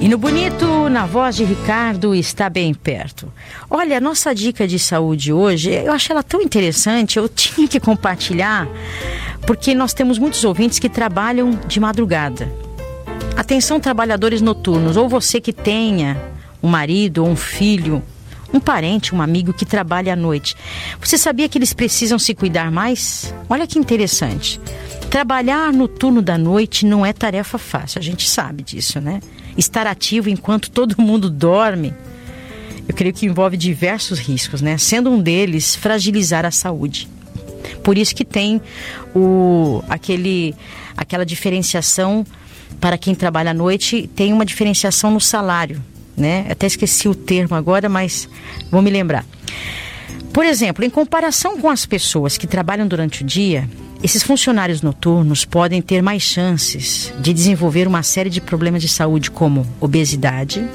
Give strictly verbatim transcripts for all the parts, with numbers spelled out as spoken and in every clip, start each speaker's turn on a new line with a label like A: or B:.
A: E no bonito, na voz de Ricardo, está bem perto. Olha, a nossa dica de saúde hoje, eu achei ela tão interessante, eu tinha que compartilhar, porque nós temos muitos ouvintes que trabalham de madrugada. Atenção, trabalhadores noturnos, ou você que tenha um marido ou um filho, um parente, um amigo que trabalha à noite. Você sabia que eles precisam se cuidar mais? Olha que interessante. Trabalhar no turno da noite não é tarefa fácil, a gente sabe disso, né? Estar ativo enquanto todo mundo dorme, eu creio que envolve diversos riscos, né? Sendo um deles, fragilizar a saúde. Por isso que tem o, aquele, aquela diferenciação para quem trabalha à noite, tem uma diferenciação no salário, né? Até esqueci o termo agora, mas vou me lembrar. Por exemplo, em comparação com as pessoas que trabalham durante o dia, esses funcionários noturnos podem ter mais chances de desenvolver uma série de problemas de saúde como obesidade,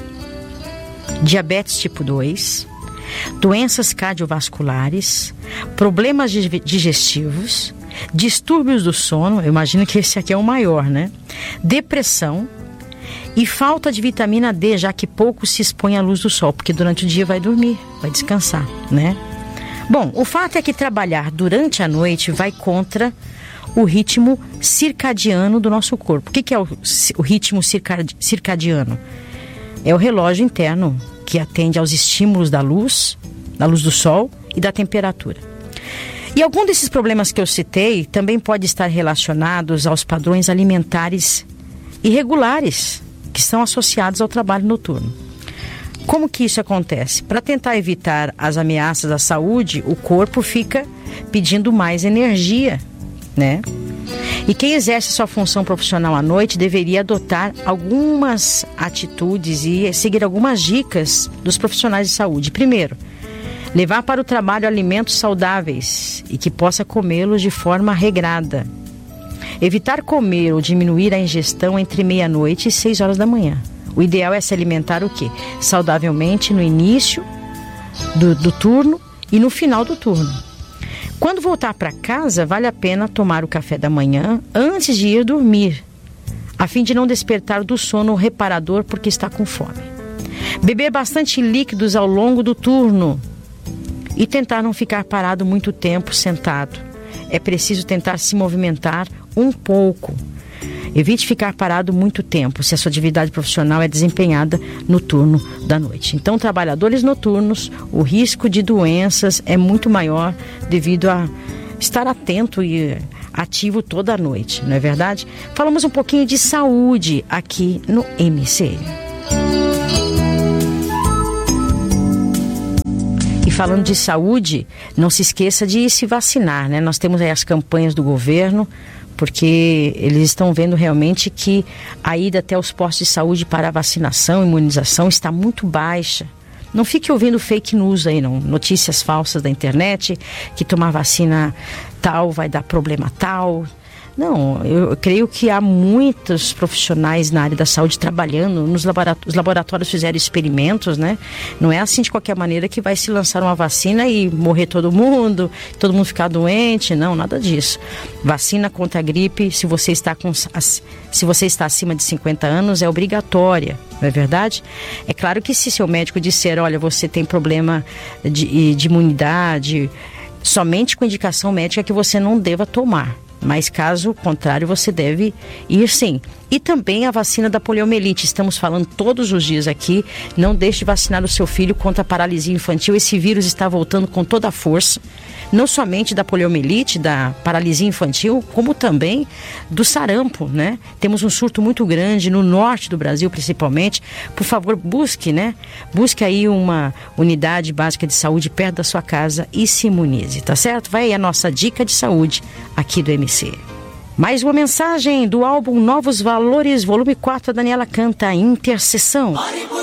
A: diabetes tipo dois, doenças cardiovasculares, problemas digestivos, distúrbios do sono, eu imagino que esse aqui é o maior, né? Depressão e falta de vitamina D, já que pouco se expõe à luz do sol, porque durante o dia vai dormir, vai descansar, né? Bom, o fato é que trabalhar durante a noite vai contra o ritmo circadiano do nosso corpo. O que, que é o, o ritmo circadiano? É o relógio interno que atende aos estímulos da luz, da luz do sol e da temperatura. E algum desses problemas que eu citei também pode estar relacionados aos padrões alimentares irregulares que estão associados ao trabalho noturno. Como que isso acontece? Para tentar evitar as ameaças à saúde, o corpo fica pedindo mais energia, né? E quem exerce sua função profissional à noite deveria adotar algumas atitudes e seguir algumas dicas dos profissionais de saúde. Primeiro, levar para o trabalho alimentos saudáveis e que possa comê-los de forma regrada. Evitar comer ou diminuir a ingestão entre meia-noite e seis horas da manhã. O ideal é se alimentar o quê? Saudavelmente no início do, do turno e no final do turno. Quando voltar para casa, vale a pena tomar o café da manhã antes de ir dormir, a fim de não despertar do sono reparador porque está com fome. Beber bastante líquidos ao longo do turno e tentar não ficar parado muito tempo sentado. É preciso tentar se movimentar um pouco. Evite ficar parado muito tempo se a sua atividade profissional é desempenhada no turno da noite. Então, trabalhadores noturnos, o risco de doenças é muito maior devido a estar atento e ativo toda a noite, não é verdade? Falamos um pouquinho de saúde aqui no M C. E falando de saúde, não se esqueça de se vacinar, né? Nós temos aí as campanhas do governo, porque eles estão vendo realmente que a ida até os postos de saúde para a vacinação, imunização está muito baixa. Não fique ouvindo fake news aí não, notícias falsas da internet, que tomar vacina tal vai dar problema tal. Não, eu creio que há muitos profissionais na área da saúde trabalhando, nos laboratórios, os laboratórios fizeram experimentos, né? Não é assim de qualquer maneira que vai se lançar uma vacina e morrer todo mundo, todo mundo ficar doente, não, nada disso. Vacina contra a gripe, se você está, com, se você está acima de cinquenta anos, é obrigatória, não é verdade? É claro que se seu médico disser, olha, você tem problema de, de imunidade, somente com indicação médica que você não deva tomar. Mas caso contrário, você deve ir sim. E também a vacina da poliomielite. Estamos falando todos os dias aqui. Não deixe de vacinar o seu filho contra a paralisia infantil. Esse vírus está voltando com toda a força. Não somente da poliomielite, da paralisia infantil, como também do sarampo, né? Temos um surto muito grande no norte do Brasil, principalmente. Por favor, busque, né? Busque aí uma unidade básica de saúde perto da sua casa e se imunize, tá certo? Vai aí a nossa dica de saúde aqui do M C. Mais uma mensagem do álbum Novos Valores, volume quatro, a Daniela canta Intercessão.